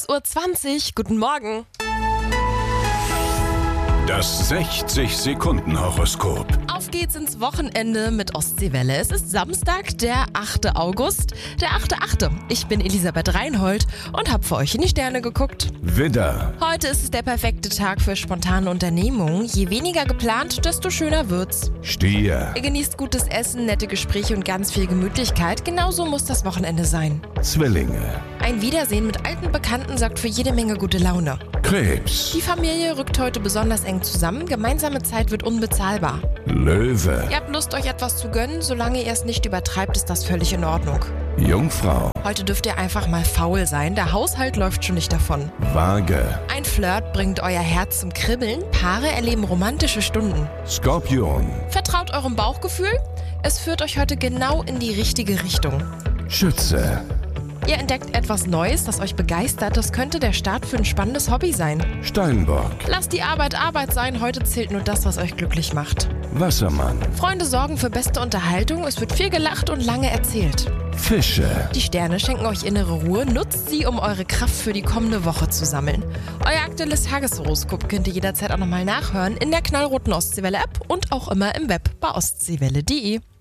6:20 Uhr, guten Morgen. Das 60-Sekunden-Horoskop. Auf geht's ins Wochenende mit Ostseewelle. Es ist Samstag, der 8. August, der 8.8. Ich bin Elisabeth Reinhold und habe für euch in die Sterne geguckt. Widder, Heute ist es der perfekte Tag für spontane Unternehmungen. Je weniger geplant, desto schöner wird's. Stier, Ihr genießt gutes Essen, nette Gespräche und ganz viel Gemütlichkeit. Genauso muss das Wochenende sein. Zwillinge, Ein Wiedersehen mit alten Bekannten sorgt für jede Menge gute Laune. Krebs, Die Familie rückt heute besonders eng zusammen. Gemeinsame Zeit wird unbezahlbar. Löwe, Ihr habt Lust, euch etwas zu gönnen. Solange ihr es nicht übertreibt, ist das völlig in Ordnung. Jungfrau, Heute dürft ihr einfach mal faul sein. Der Haushalt läuft schon nicht davon. Waage, Ein Flirt bringt euer Herz zum Kribbeln. Paare erleben romantische Stunden. Skorpion, Vertraut eurem Bauchgefühl. Es führt euch heute genau in die richtige Richtung. Schütze, Ihr entdeckt etwas Neues, das euch begeistert. Das könnte der Start für ein spannendes Hobby sein. Steinbock, Lasst die Arbeit Arbeit sein. Heute zählt nur das, was euch glücklich macht. Wassermann, Freunde sorgen für beste Unterhaltung. Es wird viel gelacht und lange erzählt. Fische. Die Sterne schenken euch innere Ruhe. Nutzt sie, um eure Kraft für die kommende Woche zu sammeln. Euer aktuelles Tageshoroskop könnt ihr jederzeit auch nochmal nachhören in der knallroten Ostseewelle-App und auch immer im Web bei ostseewelle.de.